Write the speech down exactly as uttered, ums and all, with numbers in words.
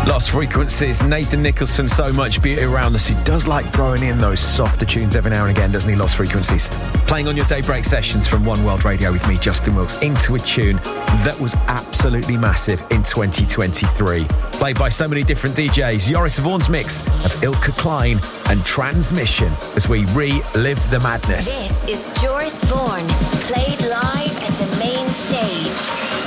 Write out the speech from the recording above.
Lost Frequencies, Nathan Nicholson, so much beauty around us. He does like throwing in those softer tunes every now and again, doesn't he, Lost Frequencies? Playing on your daybreak sessions from One World Radio with me, Justin Wilkes, into a tune that was absolutely massive in twenty twenty-three. Played by so many different D Js, Joris Vaughn's mix of Ilka Klein and Transmission as we relive the madness. This is Joris Vaughan, played live at the main stage.